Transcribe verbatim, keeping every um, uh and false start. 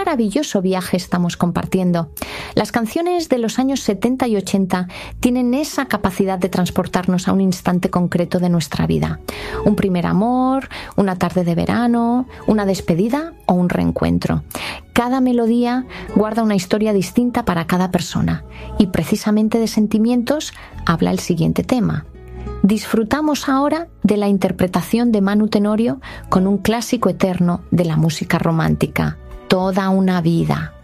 maravilloso viaje estamos compartiendo. Las canciones de los años setenta y ochenta tienen esa capacidad de transportarnos a un instante concreto de nuestra vida. Un primer amor, una tarde de verano, una despedida o un reencuentro. Cada melodía guarda una historia distinta para cada persona y precisamente de sentimientos habla el siguiente tema. Disfrutamos ahora de la interpretación de Manu Tenorio con un clásico eterno de la música romántica, Toda una vida.